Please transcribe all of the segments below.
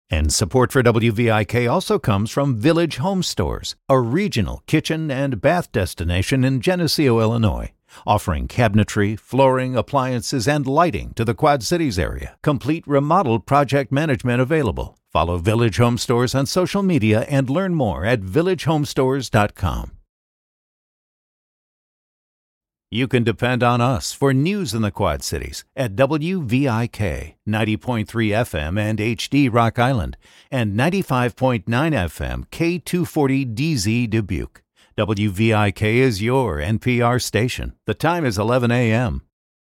And support for WVIK also comes from Village Home Stores, a regional kitchen and bath destination in Geneseo, Illinois, offering cabinetry, flooring, appliances, and lighting to the Quad Cities area. Complete remodel project management available. Follow Village Home Stores on social media and learn more at villagehomestores.com. You can depend on us for news in the Quad Cities at WVIK 90.3 FM and HD Rock Island and 95.9 FM K240DZ Dubuque. WVIK is your NPR station. The time is 11 a.m.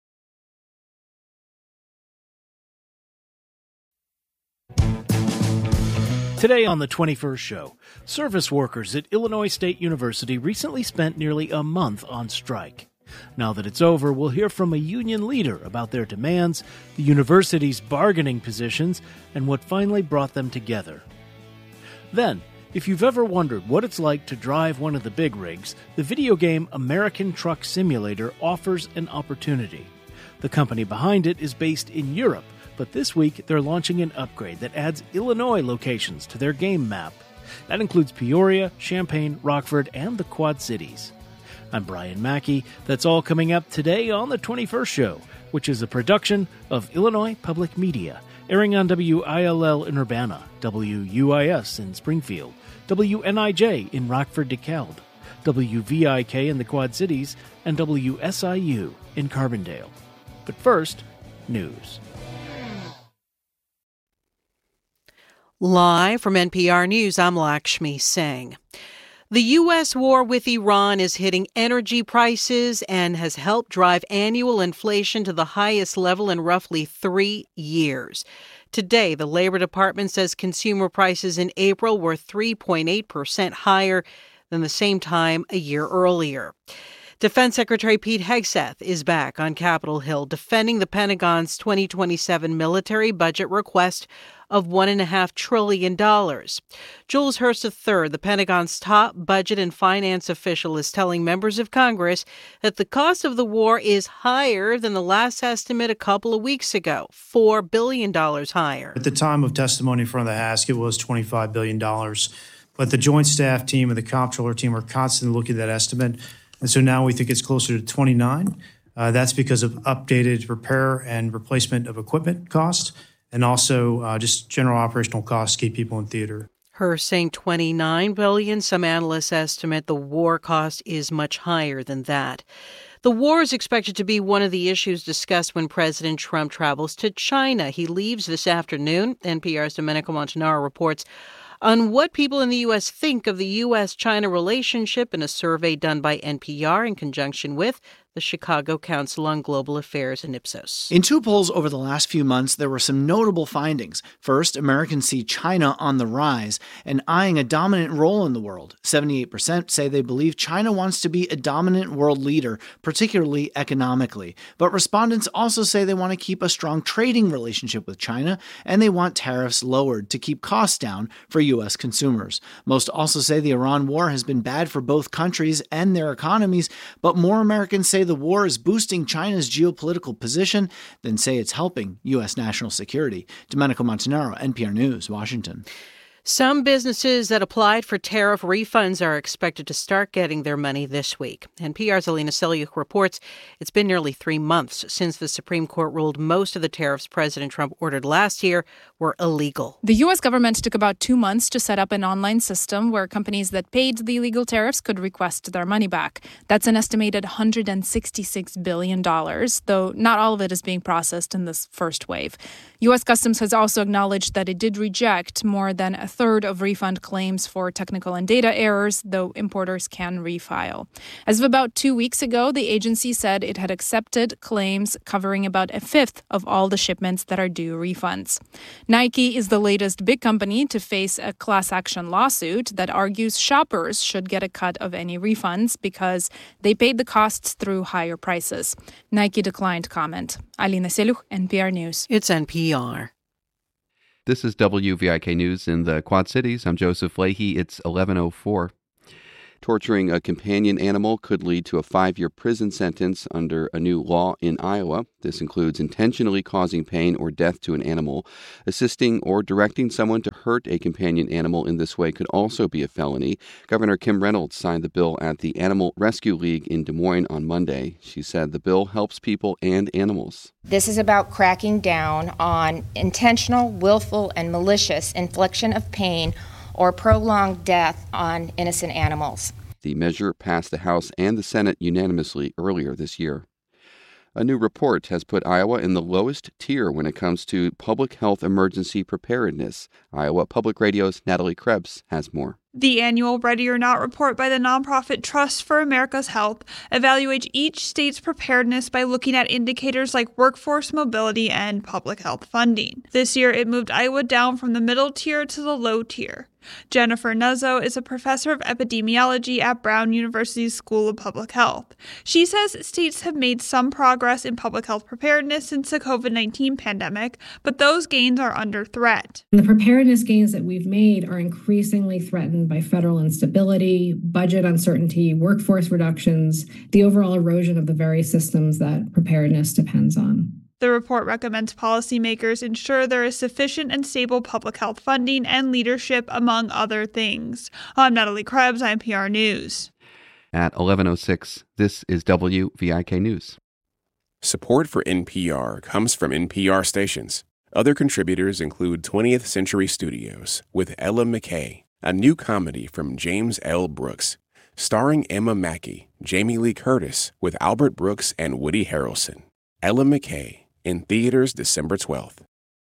Today on the 21st show, service workers at Illinois State University recently spent nearly a month on strike. Now that it's over, we'll hear from a union leader about their demands, the university's bargaining positions, and what finally brought them together. Then, if you've ever wondered what it's like to drive one of the big rigs, the video game American Truck Simulator offers an opportunity. The company behind it is based in Europe, but this week they're launching an upgrade that adds Illinois locations to their game map. That includes Peoria, Champaign, Rockford, and the Quad Cities. I'm Brian Mackey. That's all coming up today on The 21st Show, which is a production of Illinois Public Media, airing on WILL in Urbana, WUIS in Springfield, WNIJ in Rockford-DeKalb, WVIK in the Quad Cities, and WSIU in Carbondale. But first, news. Live from NPR News, I'm Lakshmi Singh. The U.S. war with Iran is hitting energy prices and has helped drive annual inflation to the highest level in roughly 3 years. Today, the Labor Department says consumer prices in April were 3.8% higher than the same time a year earlier. Defense Secretary Pete Hegseth is back on Capitol Hill defending the Pentagon's 2027 military budget request of $1.5 trillion. Jules Hurst III, the Pentagon's top budget and finance official, is telling members of Congress that the cost of the war is higher than the last estimate a couple of weeks ago, $4 billion higher. At the time of testimony in front of the Ask, it was $25 billion. But the Joint Staff team and the Comptroller team are constantly looking at that estimate. And so now we think it's closer to 29. That's because of updated repair and replacement of equipment costs and also just general operational costs to keep people in theater. Hurst saying $29 billion. Some analysts estimate the war cost is much higher than that. The war is expected to be one of the issues discussed when President Trump travels to China. He leaves this afternoon. NPR's Domenico Montanaro reports on what people in the U.S. think of the U.S.-China relationship in a survey done by NPR in conjunction with the Chicago Council on Global Affairs and Ipsos. In two polls over the last few months, there were some notable findings. First, Americans see China on the rise and eyeing a dominant role in the world. 78% say they believe China wants to be a dominant world leader, particularly economically. But respondents also say they want to keep a strong trading relationship with China, and they want tariffs lowered to keep costs down for U.S. consumers. Most also say the Iran war has been bad for both countries and their economies, but more Americans say the war is boosting China's geopolitical position than say it's helping U.S. national security. Domenico Montanaro, NPR News, Washington. Some businesses that applied for tariff refunds are expected to start getting their money this week. NPR's Alina Selyukh reports it's been nearly 3 months since the Supreme Court ruled most of the tariffs President Trump ordered last year were illegal. The U.S. government took about 2 months to set up an online system where companies that paid the illegal tariffs could request their money back. That's an estimated $166 billion, though not all of it is being processed in this first wave. U.S. Customs has also acknowledged that it did reject more than a third of refund claims for technical and data errors, though importers can refile. As of about 2 weeks ago, the agency said it had accepted claims covering about a fifth of all the shipments that are due refunds. Nike is the latest big company to face a class action lawsuit that argues shoppers should get a cut of any refunds because they paid the costs through higher prices. Nike declined comment. Alina Selyukh, NPR News. It's NPR. This is WVIK News in the Quad Cities. I'm Joseph Leahy. It's 11:04. Torturing a companion animal could lead to a 5-year prison sentence under a new law in Iowa. This includes intentionally causing pain or death to an animal. Assisting or directing someone to hurt a companion animal in this way could also be a felony. Governor Kim Reynolds signed the bill at the Animal Rescue League in Des Moines on Monday. She said the bill helps people and animals. This is about cracking down on intentional, willful, and malicious infliction of pain or prolonged death on innocent animals. The measure passed the House and the Senate unanimously earlier this year. A new report has put Iowa in the lowest tier when it comes to public health emergency preparedness. Iowa Public Radio's Natalie Krebs has more. The annual Ready or Not report by the nonprofit Trust for America's Health evaluates each state's preparedness by looking at indicators like workforce mobility and public health funding. This year, it moved Iowa down from the middle tier to the low tier. Jennifer Nuzzo is a professor of epidemiology at Brown University's School of Public Health. She says states have made some progress in public health preparedness since the COVID-19 pandemic, but those gains are under threat. The preparedness gains that we've made are increasingly threatened by federal instability, budget uncertainty, workforce reductions, the overall erosion of the very systems that preparedness depends on. The report recommends policymakers ensure there is sufficient and stable public health funding and leadership, among other things. I'm Natalie Krebs, NPR News. At 11:06, this is WVIK News. Support for NPR comes from NPR stations. Other contributors include 20th Century Studios with Ella McKay, a new comedy from James L. Brooks, starring Emma Mackey, Jamie Lee Curtis, with Albert Brooks and Woody Harrelson. Ella McKay, in theaters December 12th.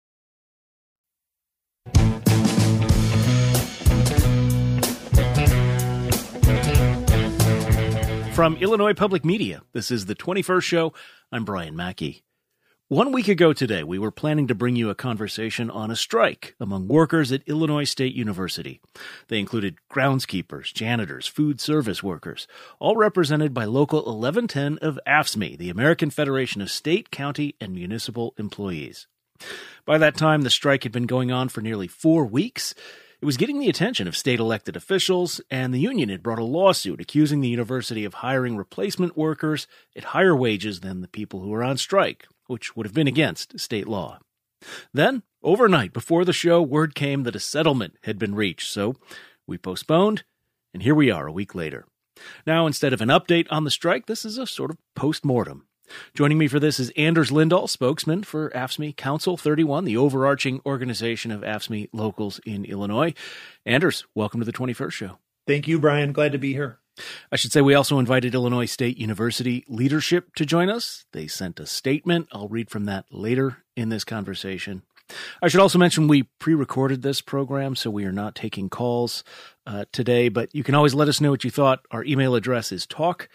From Illinois Public Media, this is the 21st Show. I'm Brian Mackey. 1 week ago today, we were planning to bring you a conversation on a strike among workers at Illinois State University. They included groundskeepers, janitors, food service workers, all represented by Local 1110 of AFSCME, the American Federation of State, County, and Municipal Employees. By that time, the strike had been going on for nearly 4 weeks. It was getting the attention of state elected officials, and the union had brought a lawsuit accusing the university of hiring replacement workers at higher wages than the people who were on strike, which would have been against state law. Then, overnight before the show, word came that a settlement had been reached, so we postponed, and here we are a week later. Now, instead of an update on the strike, this is a sort of post-mortem. Joining me for this is Anders Lindahl, spokesman for AFSCME Council 31, the overarching organization of AFSCME locals in Illinois. Anders, welcome to the 21st Show. Thank you, Brian. Glad to be here. I should say we also invited Illinois State University leadership to join us. They sent a statement. I'll read from that later in this conversation. I should also mention we pre-recorded this program, so we are not taking calls today, but you can always let us know what you thought. Our email address is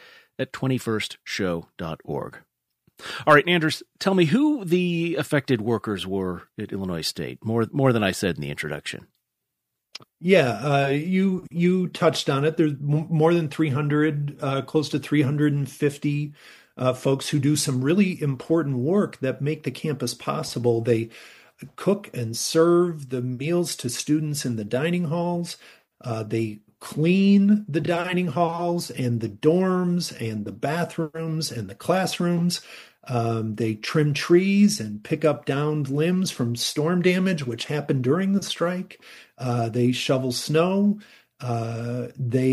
talk@21stshow.org. All right, Anders, tell me who the affected workers were at Illinois State, more than I said in the introduction. Yeah, you touched on it. There's more than 300, close to 350 folks who do some really important work that make the campus possible. They cook and serve the meals to students in the dining halls. They clean the dining halls and the dorms and the bathrooms and the classrooms. They trim trees and pick up downed limbs from storm damage, which happened during the strike. They shovel snow. They're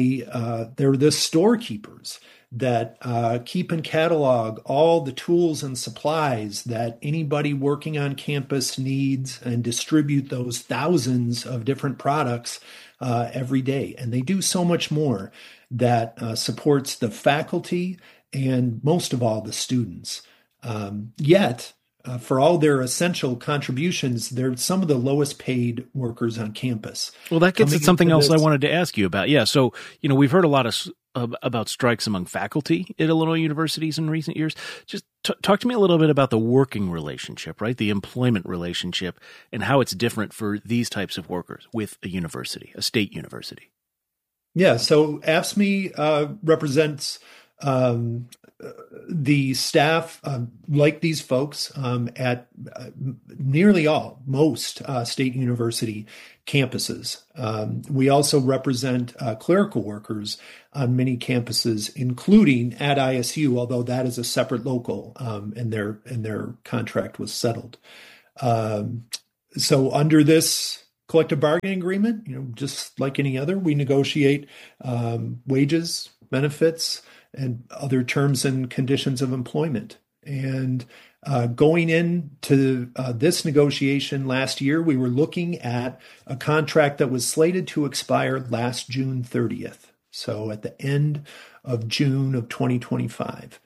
the storekeepers that keep and catalog all the tools and supplies that anybody working on campus needs and distribute those thousands of different products every day. And they do so much more that supports the faculty and most of all the students. Yet, for all their essential contributions, they're some of the lowest paid workers on campus. Well, that gets at something else I wanted to ask you about. Yeah, so, we've heard a lot about strikes among faculty at Illinois universities in recent years. Just talk to me a little bit about the working relationship, right? The employment relationship and how it's different for these types of workers with a university, a state university. Yeah, so AFSCME represents the staff, like these folks at nearly most state university campuses. We also represent clerical workers on many campuses, including at ISU, although that is a separate local, and their contract was settled. So under this collective bargaining agreement, just like any other, we negotiate wages, benefits, and other terms and conditions of employment. And going into this negotiation last year, we were looking at a contract that was slated to expire last June 30th. So at the end of June of 2025.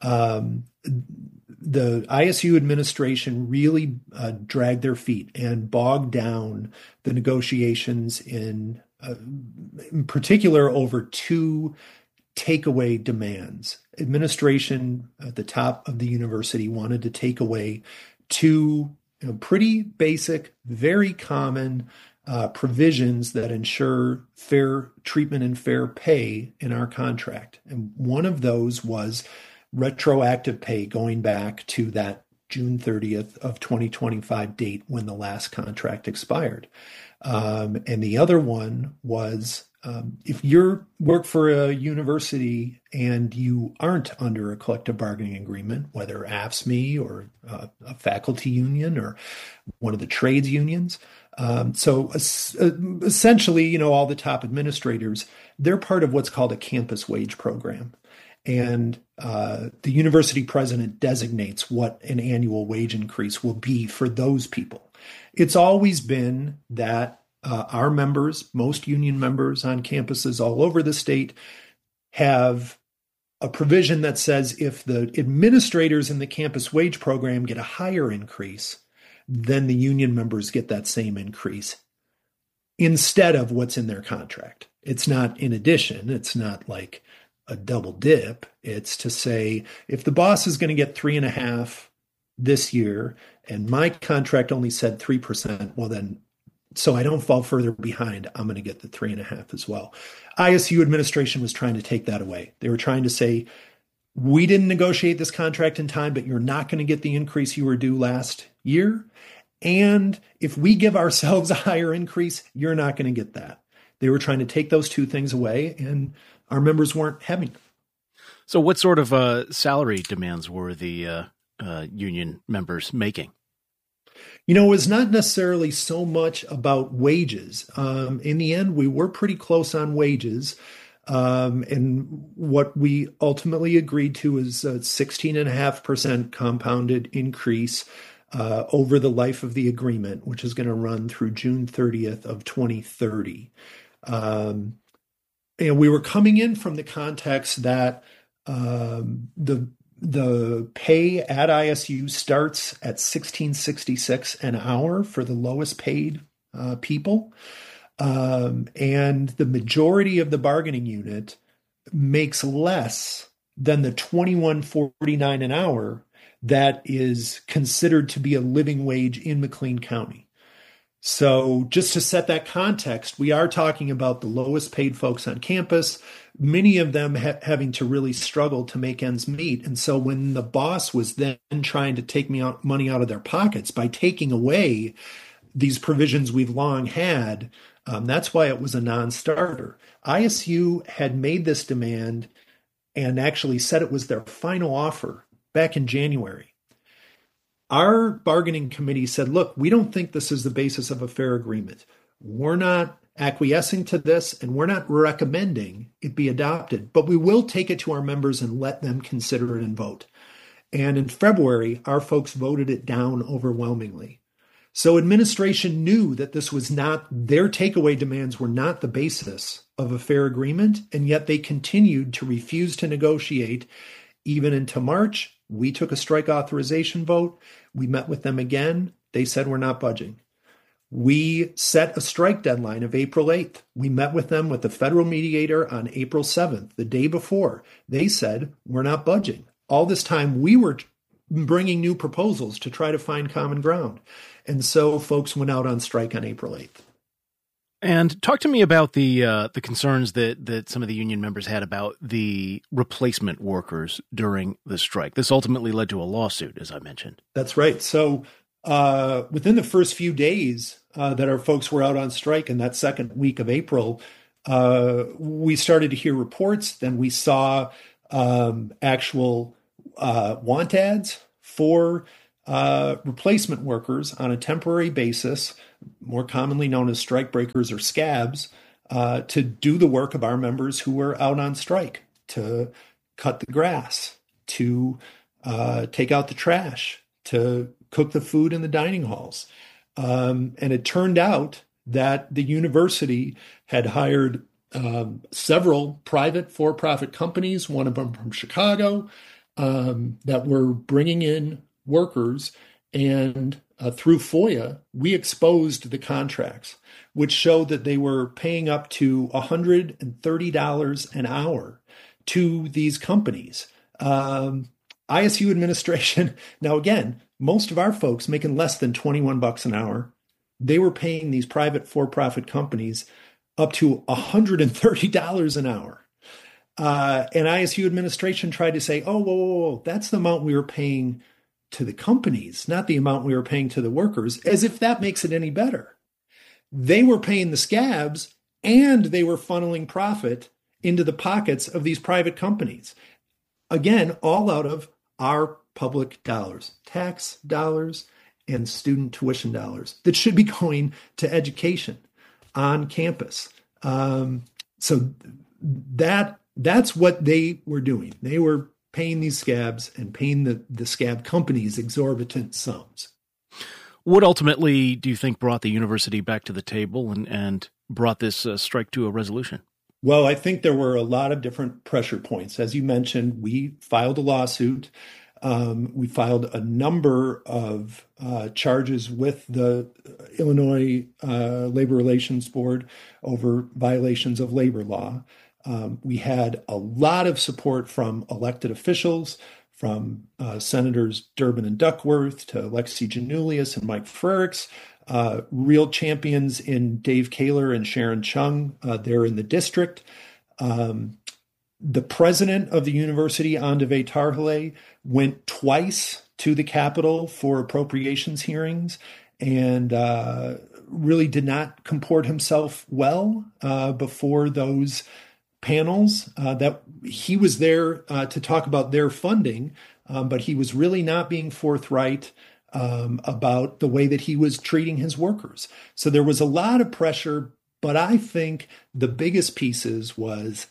The ISU administration really dragged their feet and bogged down the negotiations in particular over two takeaway demands. Administration at the top of the university wanted to take away two pretty basic, very common provisions that ensure fair treatment and fair pay in our contract. And one of those was retroactive pay going back to that June 30th of 2025 date when the last contract expired. And the other one was if you work for a university and you aren't under a collective bargaining agreement, whether AFSCME or a faculty union or one of the trades unions, so essentially, all the top administrators, they're part of what's called a campus wage program. And the university president designates what an annual wage increase will be for those people. It's always been that our members, most union members on campuses all over the state, have a provision that says if the administrators in the campus wage program get a higher increase, then the union members get that same increase instead of what's in their contract. It's not in addition. It's not like a double dip. It's to say, if the boss is going to get 3.5% this year and my contract only said 3%, well then, so I don't fall further behind, I'm going to get the 3.5% as well. ISU administration was trying to take that away. They were trying to say, we didn't negotiate this contract in time, but you're not going to get the increase you were due last year. And if we give ourselves a higher increase, you're not going to get that. They were trying to take those two things away, and our members weren't having them. So what sort of salary demands were the union members making? It was not necessarily so much about wages. In the end, we were pretty close on wages. And what we ultimately agreed to is a 16.5% compounded increase over the life of the agreement, which is going to run through June 30th of 2030. And we were coming in from the context that the pay at ISU starts at $16.66 an hour for the lowest paid people. And the majority of the bargaining unit makes less than the $21.49 an hour that is considered to be a living wage in McLean County. So just to set that context, we are talking about the lowest paid folks on campus, many of them having to really struggle to make ends meet. And so when the boss was then trying to take money out of their pockets by taking away these provisions we've long had, that's why it was a non-starter. ISU had made this demand and actually said it was their final offer back in January. Our bargaining committee said, look, we don't think this is the basis of a fair agreement. We're not acquiescing to this, and we're not recommending it be adopted, but we will take it to our members and let them consider it and vote. And in February, our folks voted it down overwhelmingly. So administration knew that this was not, their takeaway demands were not the basis of a fair agreement, and yet they continued to refuse to negotiate even into March. We took a strike authorization vote. We met with them again. They said we're not budging. We set a strike deadline of April 8th. We met with them with the federal mediator on April 7th, the day before. They said we're not budging. All this time we were bringing new proposals to try to find common ground. And so folks went out on strike on April 8th. And talk to me about the concerns that some of the union members had about the replacement workers during the strike. This ultimately led to a lawsuit, as I mentioned. That's right. So within the first few days that our folks were out on strike in that second week of April, we started to hear reports. Then we saw actual want ads for replacement workers on a temporary basis, more commonly known as strikebreakers or scabs, to do the work of our members who were out on strike, to cut the grass, to take out the trash, to cook the food in the dining halls. And it turned out that the university had hired several private for-profit companies, one of them from Chicago, that were bringing in workers. And through FOIA, we exposed the contracts, which showed that they were paying up to $130 an hour to these companies. ISU administration, now again, most of our folks making less than $21 an hour, they were paying these private for-profit companies up to $130 an hour. And ISU administration tried to say, oh, whoa, that's the amount we were paying to the companies, not the amount we were paying to the workers, as if that makes it any better. They were paying the scabs and they were funneling profit into the pockets of these private companies. Again, all out of our public dollars, tax dollars and student tuition dollars that should be going to education on campus. So that's what they were doing. They were paying these scabs and paying the scab companies exorbitant sums. What ultimately do you think brought the university back to the table and brought this strike to a resolution? Well, I think there were a lot of different pressure points. As you mentioned, we filed a lawsuit. We filed a number of charges with the Illinois Labor Relations Board over violations of labor law. We had a lot of support from elected officials, from Senators Durbin and Duckworth to Lexi Janulius and Mike Frerichs, real champions in Dave Kaler and Sharon Chung there in the district. The president of the university, Andave Tarhale, went twice to the Capitol for appropriations hearings and really did not comport himself well before those panels. That he was there to talk about their funding, but he was really not being forthright about the way that he was treating his workers. So there was a lot of pressure, but I think the biggest pieces was,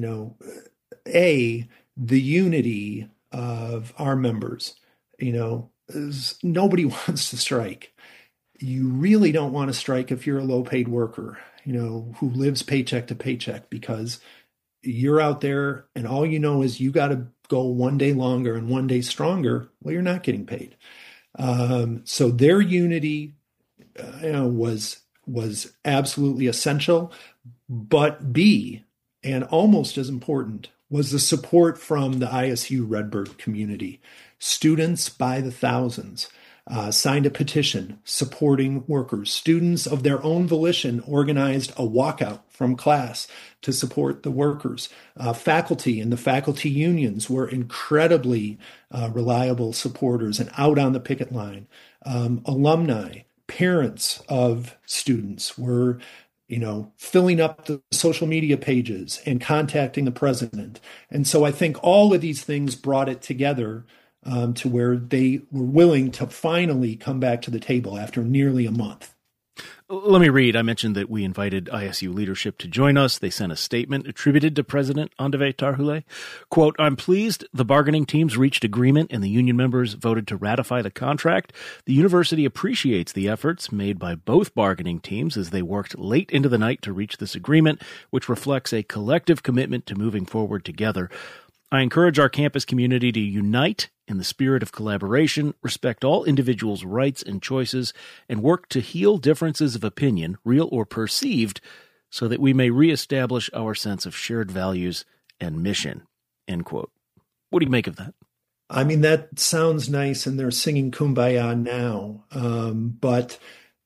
the unity of our members. Nobody wants to strike. You really don't want to strike if you're a low-paid worker, who lives paycheck to paycheck, because you're out there and all you know is you got to go one day longer and one day stronger. Well, you're not getting paid. So their unity was absolutely essential. But B, and almost as important, was the support from the ISU Redbird community. Students by the thousands signed a petition supporting workers. Students of their own volition organized a walkout from class to support the workers. Faculty and the faculty unions were incredibly reliable supporters and out on the picket line. Alumni, parents of students were filling up the social media pages and contacting the president. And so I think all of these things brought it together to where they were willing to finally come back to the table after nearly a month. Let me read. I mentioned that we invited ISU leadership to join us. They sent a statement attributed to President Andave Tarhale. Quote, "I'm pleased the bargaining teams reached agreement and the union members voted to ratify the contract. The university appreciates the efforts made by both bargaining teams as they worked late into the night to reach this agreement, which reflects a collective commitment to moving forward together. I encourage our campus community to unite in the spirit of collaboration, respect all individuals' rights and choices, and work to heal differences of opinion, real or perceived, so that we may reestablish our sense of shared values and mission." End quote. What do you make of that? I mean, that sounds nice, and they're singing Kumbaya now. But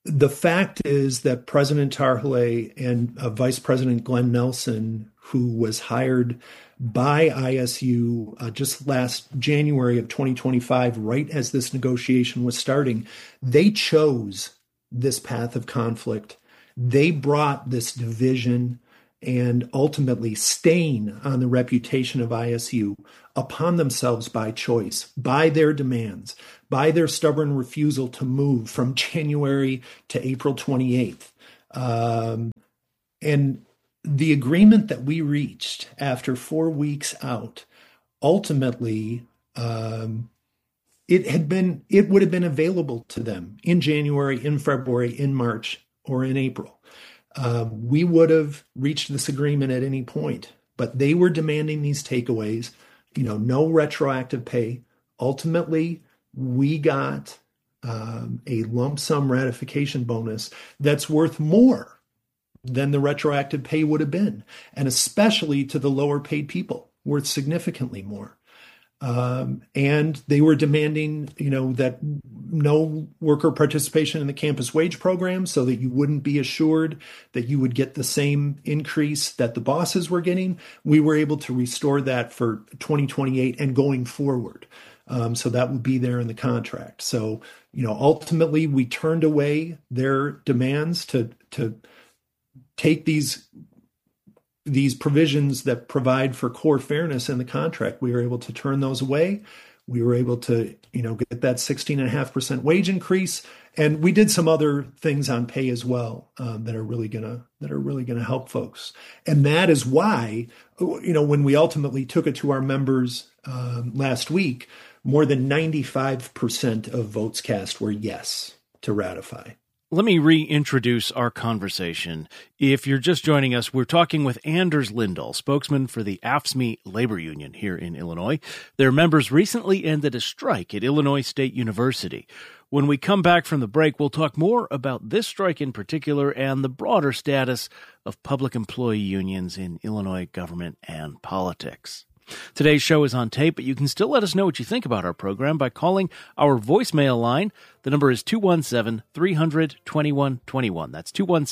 the fact is that President Tarhale and Vice President Glenn Nelson, who was hired by ISU just last January of 2025, right as this negotiation was starting, they chose this path of conflict. They brought this division and ultimately stain on the reputation of ISU upon themselves by choice, by their demands, by their stubborn refusal to move from January to April 28th. And the agreement that we reached after 4 weeks out, ultimately, it would have been available to them in January, in February, in March, or in April. We would have reached this agreement at any point, but they were demanding these takeaways, no retroactive pay. Ultimately, we got a lump sum ratification bonus that's worth more than the retroactive pay would have been, and especially to the lower paid people, worth significantly more. And they were demanding, that no worker participation in the campus wage program so that you wouldn't be assured that you would get the same increase that the bosses were getting. We were able to restore that for 2028 and going forward. So that would be there in the contract. So, ultimately we turned away their demands to take these provisions that provide for core fairness in the contract. We were able to turn those away. We were able to, get that 16.5% wage increase, and we did some other things on pay as well that are really gonna help folks. And that is why, when we ultimately took it to our members last week, more than 95% of votes cast were yes to ratify. Let me reintroduce our conversation. If you're just joining us, we're talking with Anders Lindahl, spokesman for the AFSCME labor union here in Illinois. Their members recently ended a strike at Illinois State University. When we come back from the break, we'll talk more about this strike in particular and the broader status of public employee unions in Illinois government and politics. Today's show is on tape, but you can still let us know what you think about our program by calling our voicemail line. The number is 217-300-2121. That's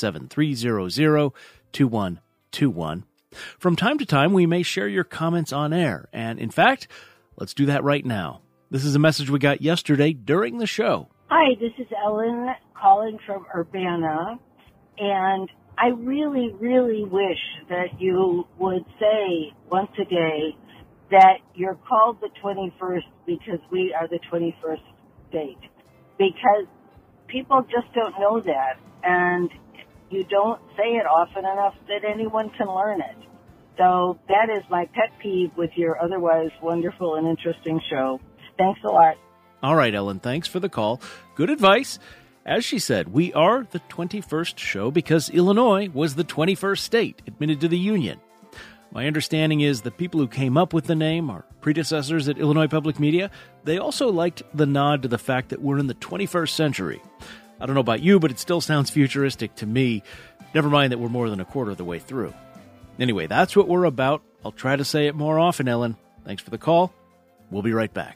217-300-2121. From time to time, we may share your comments on air. And in fact, let's do that right now. This is a message we got yesterday during the show. Hi, this is Ellen calling from Urbana. And I really, really wish that you would say once a day that you're called the 21st because we are the 21st state. Because people just don't know that, and you don't say it often enough that anyone can learn it. So that is my pet peeve with your otherwise wonderful and interesting show. Thanks a lot. All right, Ellen, thanks for the call. Good advice. As she said, we are the 21st show because Illinois was the 21st state admitted to the Union. My understanding is the people who came up with the name, our predecessors at Illinois Public Media, they also liked the nod to the fact that we're in the 21st century. I don't know about you, but it still sounds futuristic to me. Never mind that we're more than a quarter of the way through. Anyway, that's what we're about. I'll try to say it more often, Ellen. Thanks for the call. We'll be right back.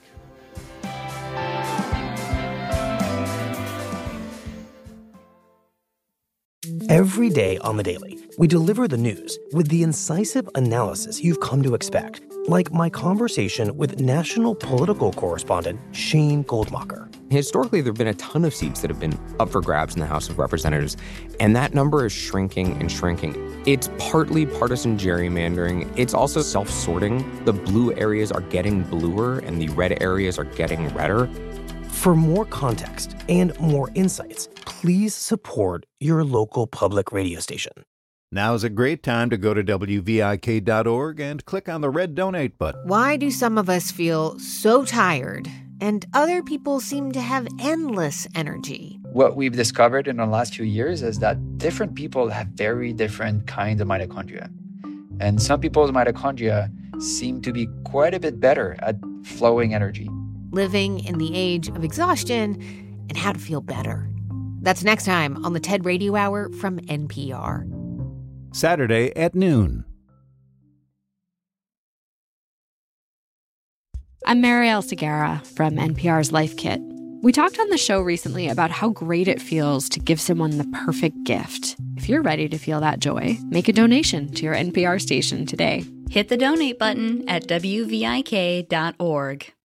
Every day on The Daily, we deliver the news with the incisive analysis you've come to expect, like my conversation with national political correspondent Shane Goldmacher. Historically, there have been a ton of seats that have been up for grabs in the House of Representatives, and that number is shrinking and shrinking. It's partly partisan gerrymandering. It's also self-sorting. The blue areas are getting bluer, and the red areas are getting redder. For more context and more insights, please support your local public radio station. Now's a great time to go to WVIK.org and click on the red donate button. Why do some of us feel so tired and other people seem to have endless energy? What we've discovered in the last few years is that different people have very different kinds of mitochondria. And some people's mitochondria seem to be quite a bit better at flowing energy. Living in the age of exhaustion and how to feel better. That's next time on the TED Radio Hour from NPR. Saturday at noon. I'm Marielle Segarra from NPR's Life Kit. We talked on the show recently about how great it feels to give someone the perfect gift. If you're ready to feel that joy, make a donation to your NPR station today. Hit the donate button at WVIK.org.